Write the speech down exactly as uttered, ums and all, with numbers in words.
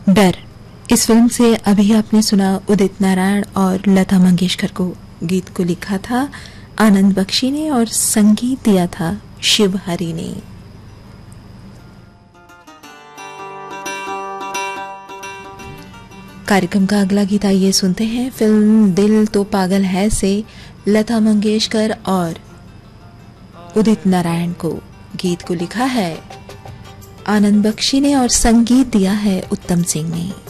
डर। इस फिल्म से अभी आपने सुना उदित नारायण और लता मंगेशकर को। गीत को लिखा था आनंद बख्शी ने और संगीत दिया था शिव हरि ने। कार्यक्रम का अगला गीत आइए सुनते हैं। फिल्म दिल तो पागल है से लता मंगेशकर और उदित नारायण को। गीत को लिखा है आनंद बख्शी ने और संगीत दिया है उत्तम सिंह ने।